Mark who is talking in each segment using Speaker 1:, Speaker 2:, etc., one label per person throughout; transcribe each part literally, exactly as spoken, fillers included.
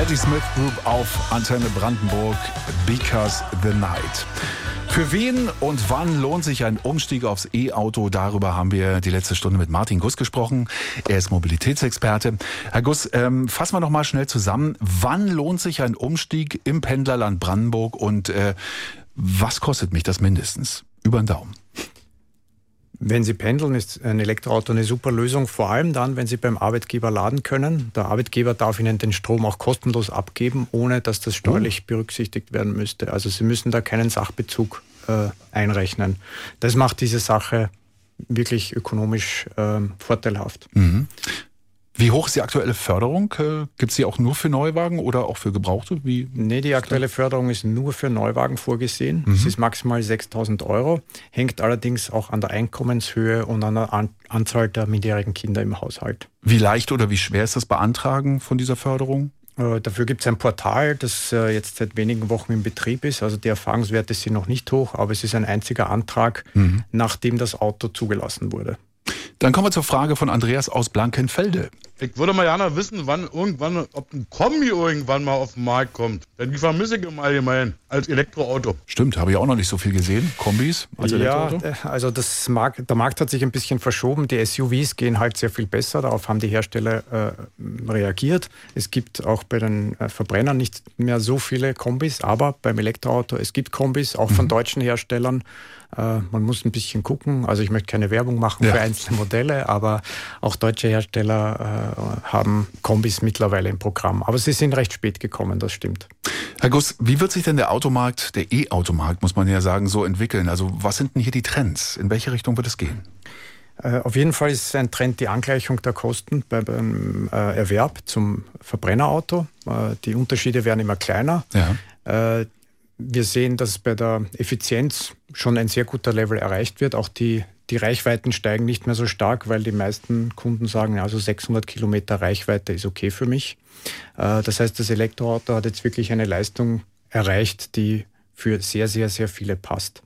Speaker 1: Patti Smith Group auf Antenne Brandenburg, Because the Night. Für wen und wann lohnt sich ein Umstieg aufs E-Auto? Darüber haben wir die letzte Stunde mit Martin Guss gesprochen. Er ist Mobilitätsexperte. Herr Guss, ähm, fassen wir noch mal schnell zusammen. Wann lohnt sich ein Umstieg im Pendlerland Brandenburg und äh, was kostet mich das mindestens? Über den Daumen.
Speaker 2: Wenn Sie pendeln, ist ein Elektroauto eine super Lösung, vor allem dann, wenn Sie beim Arbeitgeber laden können. Der Arbeitgeber darf Ihnen den Strom auch kostenlos abgeben, ohne dass das steuerlich berücksichtigt werden müsste. Also Sie müssen da keinen Sachbezug äh, einrechnen. Das macht diese Sache wirklich ökonomisch äh, vorteilhaft. Mhm.
Speaker 1: Wie hoch ist die aktuelle Förderung? Gibt es die auch nur für Neuwagen oder auch für Gebrauchte? Wie
Speaker 2: nee, die aktuelle Förderung ist nur für Neuwagen vorgesehen. Mhm. Es ist maximal sechstausend Euro, hängt allerdings auch an der Einkommenshöhe und an der an- Anzahl der minderjährigen Kinder im Haushalt.
Speaker 1: Wie leicht oder wie schwer ist das Beantragen von dieser Förderung?
Speaker 2: Äh, dafür gibt es ein Portal, das äh, jetzt seit wenigen Wochen in Betrieb ist. Also die Erfahrungswerte sind noch nicht hoch, aber es ist ein einziger Antrag, mhm. nachdem das Auto zugelassen wurde.
Speaker 1: Dann kommen wir zur Frage von Andreas aus Blankenfelde.
Speaker 3: Ich würde mal gerne wissen, wann irgendwann, ob ein Kombi irgendwann mal auf den Markt kommt. Denn die vermisse ich im Allgemeinen als Elektroauto.
Speaker 1: Stimmt, habe ich auch noch nicht so viel gesehen. Kombis als Elektroauto?
Speaker 2: Ja, also das Markt, der Markt hat sich ein bisschen verschoben. Die S U Vs gehen halt sehr viel besser. Darauf haben die Hersteller äh, reagiert. Es gibt auch bei den äh, Verbrennern nicht mehr so viele Kombis, aber beim Elektroauto, es gibt Kombis, auch von mhm. deutschen Herstellern. Äh, man muss ein bisschen gucken. Also ich möchte keine Werbung machen ja. für einzelne Modelle, aber auch deutsche Hersteller äh, haben Kombis mittlerweile im Programm. Aber sie sind recht spät gekommen, das stimmt.
Speaker 1: Herr Guss, wie wird sich denn der Automarkt, der E-Automarkt, muss man ja sagen, so entwickeln? Also was sind denn hier die Trends? In welche Richtung wird es gehen?
Speaker 2: Äh, auf jeden Fall ist ein Trend die Angleichung der Kosten beim äh, Erwerb zum Verbrennerauto. Äh, die Unterschiede werden immer kleiner. Ja. Äh, wir sehen, dass bei der Effizienz schon ein sehr guter Level erreicht wird. Auch die Die Reichweiten steigen nicht mehr so stark, weil die meisten Kunden sagen, also sechshundert Kilometer Reichweite ist okay für mich. Das heißt, das Elektroauto hat jetzt wirklich eine Leistung erreicht, die für sehr, sehr, sehr viele passt.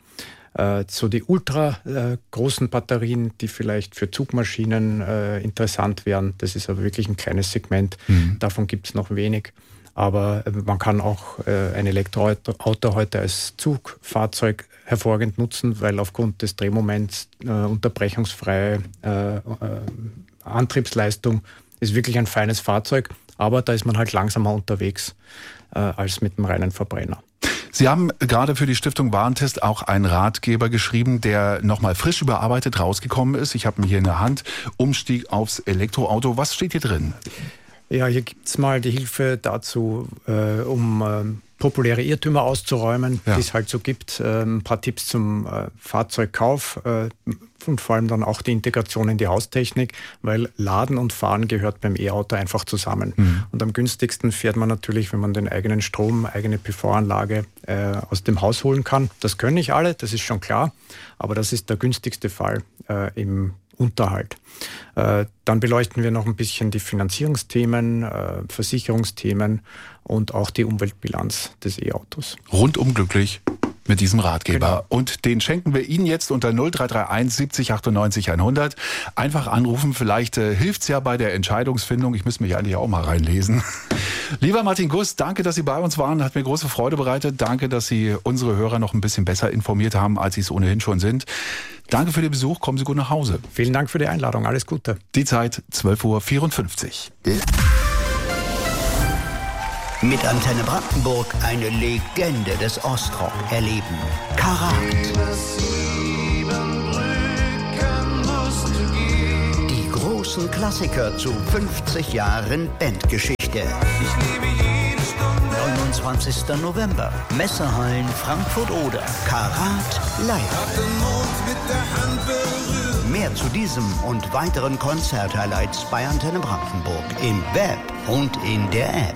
Speaker 2: So die ultra großen Batterien, die vielleicht für Zugmaschinen interessant wären, das ist aber wirklich ein kleines Segment. Mhm. Davon gibt es noch wenig. Aber man kann auch ein Elektroauto heute als Zugfahrzeug hervorragend nutzen, weil aufgrund des Drehmoments äh, unterbrechungsfreie äh, äh, Antriebsleistung ist wirklich ein feines Fahrzeug, aber da ist man halt langsamer unterwegs äh, als mit einem reinen Verbrenner.
Speaker 1: Sie haben gerade für die Stiftung Warentest auch einen Ratgeber geschrieben, der nochmal frisch überarbeitet rausgekommen ist. Ich habe ihn hier in der Hand. Umstieg aufs Elektroauto. Was steht hier drin?
Speaker 2: Ja, hier gibt es mal die Hilfe dazu, äh, um äh, populäre Irrtümer auszuräumen, ja. die es halt so gibt. Äh, ein paar Tipps zum äh, Fahrzeugkauf äh, und vor allem dann auch die Integration in die Haustechnik, weil Laden und Fahren gehört beim E-Auto einfach zusammen. Mhm. Und am günstigsten fährt man natürlich, wenn man den eigenen Strom, eigene P V-Anlage äh, aus dem Haus holen kann. Das können nicht alle, das ist schon klar, aber das ist der günstigste Fall äh, im Unterhalt. Äh, dann beleuchten wir noch ein bisschen die Finanzierungsthemen, äh, Versicherungsthemen und auch die Umweltbilanz des E-Autos.
Speaker 1: Rundum glücklich mit diesem Ratgeber. Genau. Und den schenken wir Ihnen jetzt unter null drei drei eins siebzig achtundneunzig hundert. Einfach anrufen, vielleicht äh, hilft's ja bei der Entscheidungsfindung. Ich müsste mich eigentlich auch mal reinlesen. Lieber Martin Guss, danke, dass Sie bei uns waren. Hat mir große Freude bereitet. Danke, dass Sie unsere Hörer noch ein bisschen besser informiert haben, als Sie es ohnehin schon sind. Danke für den Besuch. Kommen Sie gut nach Hause.
Speaker 2: Vielen Dank für die Einladung. Alles Gute.
Speaker 1: Die Zeit zwölf Uhr vierundfünfzig.
Speaker 4: Mit Antenne Brandenburg eine Legende des Ostrock erleben. Karat. Die großen Klassiker zu fünfzig Jahren Bandgeschichte. neunundzwanzigster November. Messehallen Frankfurt-Oder. Karat live. Mehr zu diesem und weiteren Konzert-Highlights bei Antenne Brandenburg im Web und in der App.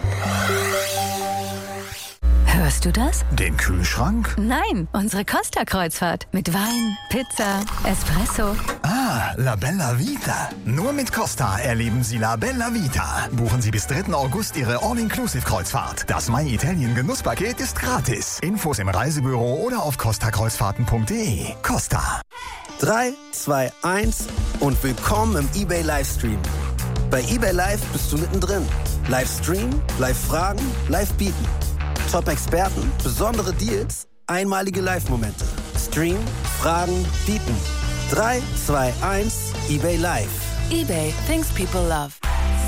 Speaker 5: Hörst du das?
Speaker 6: Den Kühlschrank?
Speaker 5: Nein, unsere Costa-Kreuzfahrt. Mit Wein, Pizza, Espresso.
Speaker 6: Ah, La Bella Vita. Nur mit Costa erleben Sie La Bella Vita. Buchen Sie bis dritten August Ihre All-Inclusive-Kreuzfahrt. Das My Italien Genusspaket ist gratis. Infos im Reisebüro oder auf costa kreuzfahrten punkt de. Costa.
Speaker 7: drei, zwei, eins und willkommen im eBay Livestream. Bei eBay Live bist du mittendrin. Live streamen, live fragen, live bieten. Top-Experten, besondere Deals, einmalige Live-Momente. Stream, fragen, bieten. drei, zwei, eins, eBay Live.
Speaker 8: eBay, things people love.